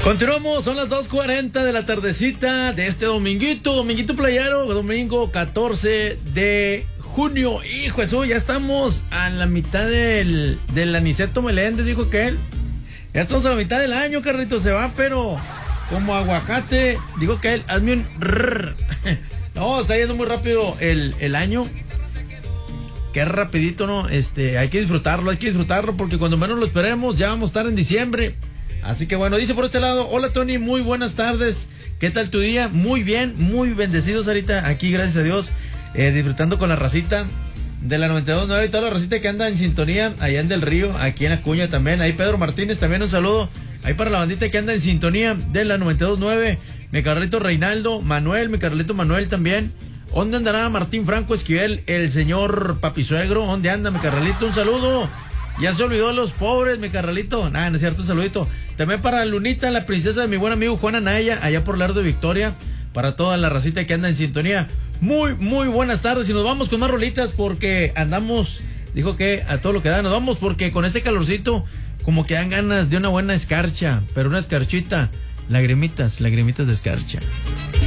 Continuamos, son las 2:40 de la tardecita de este dominguito playero, domingo 14 de junio. Hijo eso, ya estamos a la mitad del Aniceto Meléndez, dijo que él. Ya estamos a la mitad del año, Carlito, se va, pero como aguacate, digo que él, hazme un rrr. No, está yendo muy rápido el año. Qué rapidito, ¿no? Hay que disfrutarlo, porque cuando menos lo esperemos, ya vamos a estar en diciembre. Así que bueno, dice por este lado, hola Tony, muy buenas tardes, ¿qué tal tu día? Muy bien, muy bendecidos ahorita, aquí gracias a Dios, disfrutando con la racita de la 92.9 y toda la racita que anda en sintonía, allá en Del Río, aquí en Acuña también, ahí Pedro Martínez, también un saludo, ahí para la bandita que anda en sintonía de la 92.9, mi Carlito Reinaldo, Manuel, mi Carlito Manuel también. ¿Dónde andará Martín Franco Esquivel, el señor Papisuegro? ¿Dónde anda mi Carlito? Un saludo. Ya se olvidó de los pobres, mi Carlito. Nada, no es cierto, un saludito. También para Lunita, la princesa de mi buen amigo Juan Anaya, allá por Lerdo de Victoria. Para toda la racita que anda en sintonía. Muy, muy buenas tardes. Y nos vamos con más rolitas porque andamos, dijo que a todo lo que da, nos vamos porque con este calorcito como que dan ganas de una buena escarcha. Pero una escarchita, lagrimitas de escarcha.